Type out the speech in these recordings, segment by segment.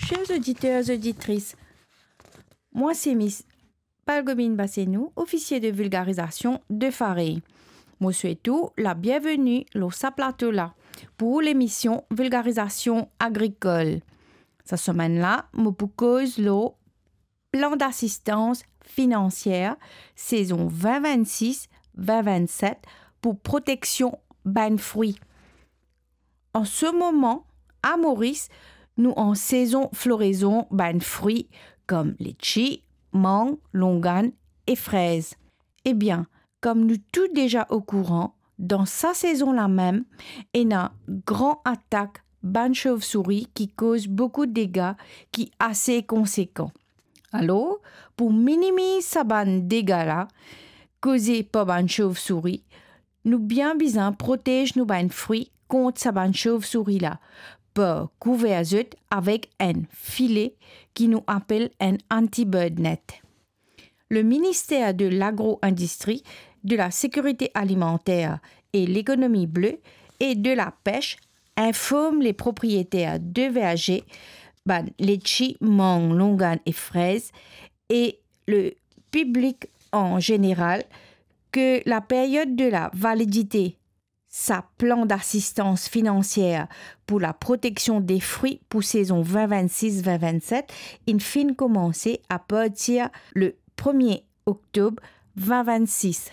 Chers auditeurs et auditrices, moi c'est Miss Palgomine Bassenou, officier de vulgarisation de Faré. Moi souhaite la bienvenue au plateau là pour l'émission Vulgarisation agricole. Cette semaine-là, je propose le plan d'assistance financière saison 2026-2027 pour protection ban fruits. En ce moment, à Maurice, nous en saison floraison ban fruits comme litchi, mangue, longan et fraises. Eh bien, comme nous tous déjà au courant, dans sa saison-là même, il y a une grande attaque ban chauve-souris qui cause beaucoup de dégâts qui assez conséquents. Alors, pour minimiser ces ban dégâts-là, causés par ban chauve-souris, nous bien besoin protéger nos ban fruits contre ces ban chauve-souris-là, pour couvrir avec un filet qui nous appelle un anti-bird net. Le ministère de l'Agro-Industrie, de la Sécurité alimentaire et l'économie bleue et de la pêche informe les propriétaires de vergers, litchi, mangue, longan et fraises et le public en général que la période de la validité sa plan d'assistance financière pour la protection des fruits pour saison 2026-2027 in fin commencer à partir le 1er octobre 2026.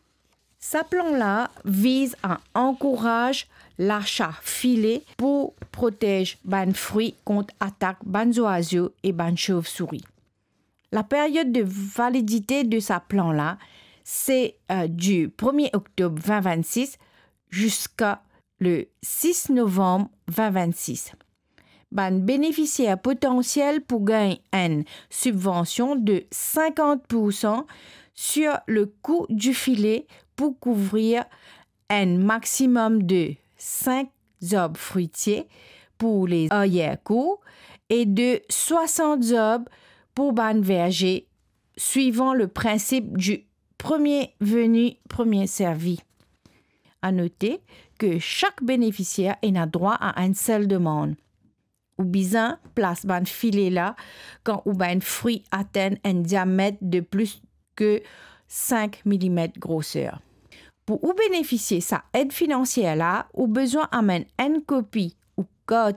Ce plan-là vise à encourager l'achat filet pour protéger les fruits contre attaques ban oiseaux et ban chauve-souris. La période de validité de ce plan-là, c'est du 1er octobre 2026 jusqu'à le 6 novembre 2026. Ban bénéficiaire potentiel pour gagner une subvention de 50% sur le coût du filet pour couvrir un maximum de 5 arbres fruitiers pour les arrière-cours et de 60 arbres pour ban verger, suivant le principe du premier venu, premier servi. À noter que chaque bénéficiaire a droit à une seule demande. Ou bien place ban filet là quand ou ban fruit atteint un diamètre de plus que 5 mm grosseur. Pour ou bénéficier sa aide financière là, ou besoin amène une copie ou carte